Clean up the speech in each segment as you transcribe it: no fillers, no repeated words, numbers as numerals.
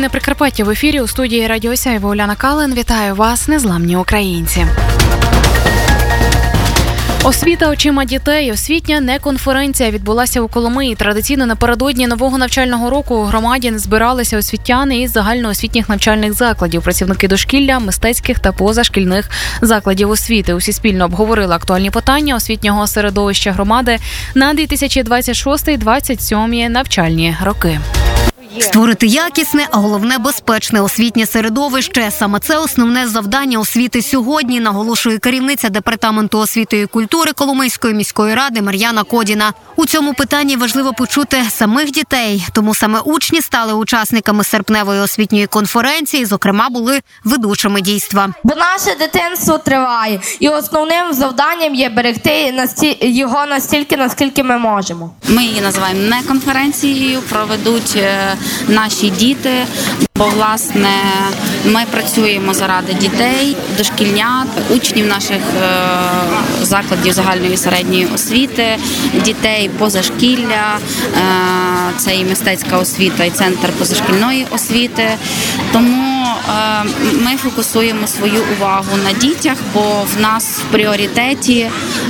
Новини Прикарпаття в ефірі. У студії Радіо Сяйво Уляна Кален. Вітаю вас, незламні українці. Освіта очима дітей. Освітня неконференція відбулася у Коломиї. Традиційно напередодні нового навчального року у громаді збиралися освітяни із загальноосвітніх навчальних закладів, працівники дошкілля, мистецьких та позашкільних закладів освіти. Усі спільно обговорили актуальні питання освітнього середовища громади на 2026-2027 навчальні роки. Створити якісне, а головне – безпечне освітнє середовище. Саме це основне завдання освіти сьогодні, наголошує керівниця Департаменту освіти і культури Коломийської міської ради Мар'яна Кодіна. У цьому питанні важливо почути самих дітей, тому саме учні стали учасниками серпневої освітньої конференції, зокрема, були ведучими дійства. Бо наше дитинство триває, і основним завданням є берегти його настільки, наскільки ми можемо. Ми її називаємо не конференцією, проведуть наші діти, бо, власне, ми працюємо заради дітей, дошкільнят, учнів наших закладів загальної і середньої освіти, дітей позашкілля, це і мистецька освіта, і центр позашкільної освіти. Тому ми фокусуємо свою увагу на дітях, бо в нас в пріоритеті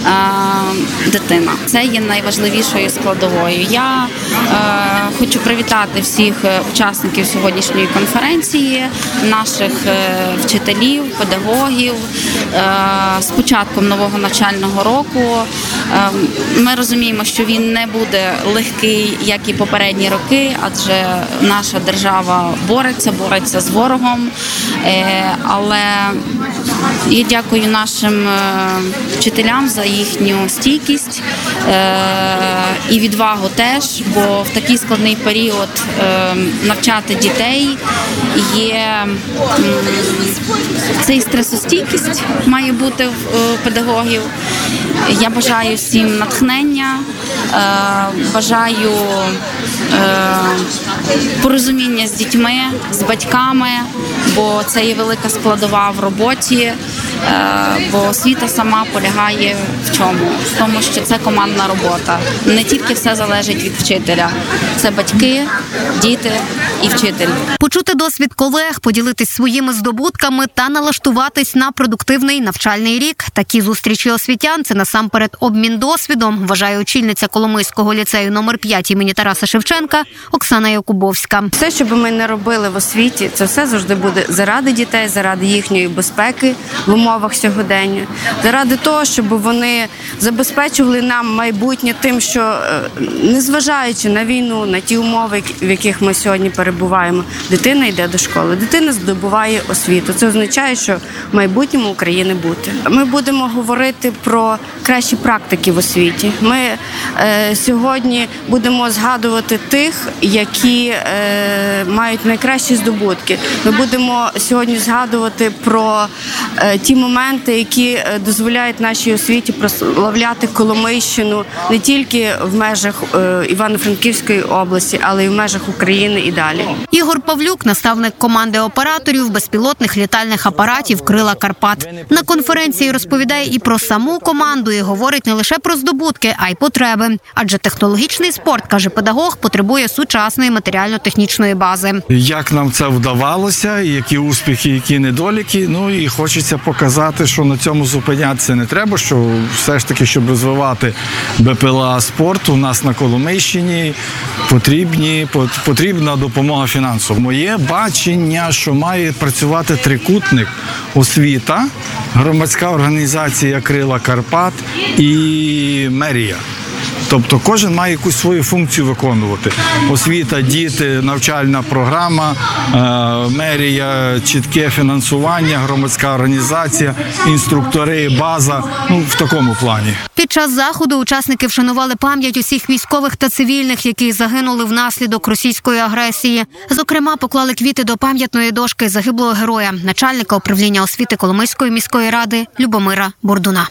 дитина. Це є найважливішою складовою. Я хочу привітати всіх учасників сьогоднішньої конференції, наших вчителів, педагогів з початком нового навчального року. Ми розуміємо, що він не буде легкий, як і попередні роки, адже наша держава бореться з ворогом. Але я дякую нашим вчителям за їхню стійкість і відвагу теж, бо в такий складний період навчати дітей є це і стресостійкість має бути в педагогів. Я бажаю всім натхнення, бажаю порозуміння з дітьми, з батьками, бо це є велика складова в роботі, бо освіта сама полягає в чому? В тому, що це командна робота. Не тільки все залежить від вчителя. Це батьки, діти і вчитель. Почути досвід колег, поділитись своїми здобутками та налаштуватись на продуктивний навчальний рік. Такі зустрічі освітян – це насамперед обмін досвідом, вважає очільниця Коломийського ліцею номер 5 імені Тараса Шевченка Оксана Якубовська. Все, що би ми не робили в освіті, це все завжди буде заради дітей, заради їхньої безпеки в умовах сьогодення, заради того, щоб вони забезпечували нам майбутнє тим, що, незважаючи на війну, на ті умови, в яких ми сьогодні перебуваємо, дитина йде до школи, дитина здобуває освіту. Це означає, що в майбутньому України бути. Ми будемо говорити про кращі практики в освіті. Ми сьогодні будемо згадувати тих, які мають найкращі здобутки. Ми будемо сьогодні згадувати про ті моменти, які дозволяють нашій освіті прославляти Коломийщину не тільки в межах Івано-Франківської області, але й в межах України і далі. Ігор Павлюк – наставник команди операторів безпілотних літальних апаратів «Крила Карпат». На конференції розповідає і про саму команду, і говорить не лише про здобутки, а й потреби. Адже технологічний спорт, каже педагог, потребує сучасної матеріально-технічної бази. Як нам це вдавалося, які успіхи, які недоліки. Ну і хочеться показати, що на цьому зупинятися не треба, що все ж таки, щоб розвивати БПЛА спорт, у нас на Коломийщині потрібна допомога фінансова. Моє бачення, що має працювати трикутник: освіта, громадська організація «Крила Карпат» і мерія. Тобто кожен має якусь свою функцію виконувати. Освіта, діти, навчальна програма, мерія, чітке фінансування, громадська організація, інструктори, база, в такому плані. Під час заходу учасники вшанували пам'ять усіх військових та цивільних, які загинули внаслідок російської агресії. Зокрема, поклали квіти до пам'ятної дошки загиблого героя, начальника управління освіти Коломийської міської ради Любомира Бурдуна.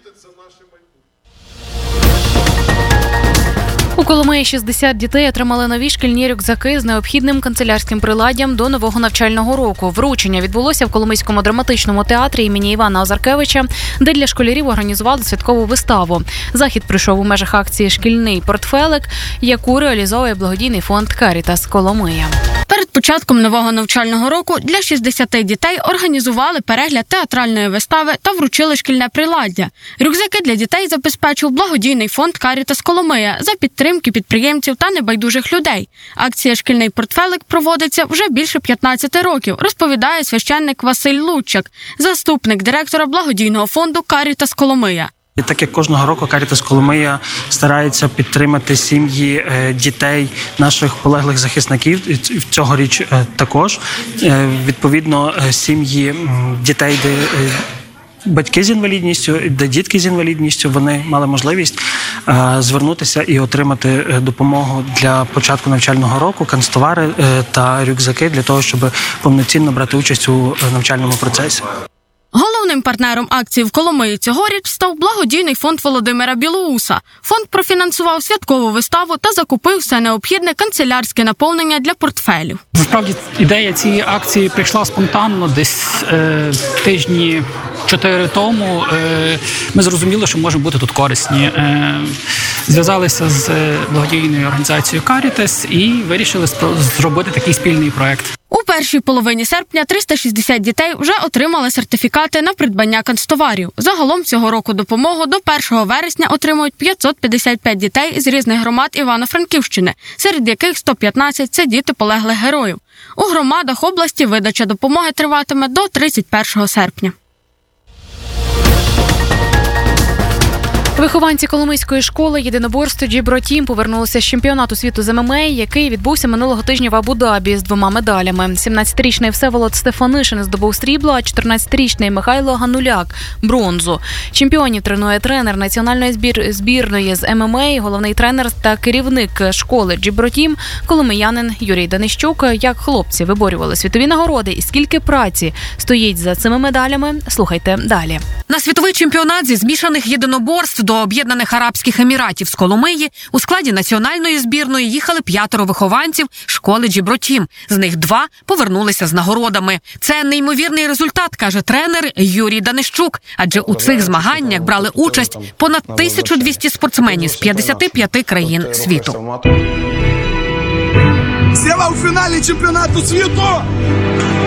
У Коломиї 60 дітей отримали нові шкільні рюкзаки з необхідним канцелярським приладдям до нового навчального року. Вручення відбулося в Коломийському драматичному театрі імені Івана Озаркевича, де для школярів організували святкову виставу. Захід пройшов у межах акції «Шкільний портфелик», яку реалізовує благодійний фонд «Карітас Коломия». Перед початком нового навчального року для 60 дітей організували перегляд театральної вистави та вручили шкільне приладдя. Рюкзаки для дітей забезпечив благодійний фонд «Карітас Коломия» за підтримки підприємців та небайдужих людей. Акція «Шкільний портфелик» проводиться вже більше 15 років, розповідає священник Василь Лучак, заступник директора благодійного фонду «Карітас Коломия». І так як кожного року Карітас Коломия старається підтримати сім'ї дітей наших полеглих захисників, цьогоріч також, відповідно, сім'ї дітей, де батьки з інвалідністю, де дітки з інвалідністю, вони мали можливість звернутися і отримати допомогу для початку навчального року, канцтовари та рюкзаки для того, щоб повноцінно брати участь у навчальному процесі. Головним партнером акції в Коломиї цьогоріч став благодійний фонд Володимира Білоуса. Фонд профінансував святкову виставу та закупив все необхідне канцелярське наповнення для портфелів. Насправді, ідея цієї акції прийшла спонтанно, десь тижні 4 тому. Ми зрозуміли, що можемо бути тут корисні. Зв'язалися з благодійною організацією «Карітас» і вирішили зробити такий спільний проєкт. У першій половині серпня 360 дітей вже отримали сертифікати на придбання канцтоварів. Загалом цього року допомогу до 1 вересня отримують 555 дітей з різних громад Івано-Франківщини, серед яких 115 – це діти полеглих героїв. У громадах області видача допомоги триватиме до 31 серпня. Вихованці Коломийської школи єдиноборств «Джібро-Тім» повернулися з чемпіонату світу з ММА, який відбувся минулого тижня в Абу-Дабі з 2 медалями. 17-річний Всеволод Стефанишин здобув срібло, а 14-річний Михайло Гануляк – бронзу. Чемпіонів тренує тренер національної збірної з ММА, головний тренер та керівник школи «Джібро-Тім» коломиянин Юрій Данищук. Як хлопці виборювали світові нагороди і скільки праці стоїть за цими медалями, слухайте далі. На світовий чемпіонат зі змішаних єдиноборств до Об'єднаних Арабських Еміратів з Коломиї у складі національної збірної їхали 5 вихованців школи «Джібро-Тім». З них 2 повернулися з нагородами. Це неймовірний результат, каже тренер Юрій Данищук. Адже у цих змаганнях брали участь понад 1200 спортсменів з 55 країн світу. Сєва у фіналі чемпіонату світу!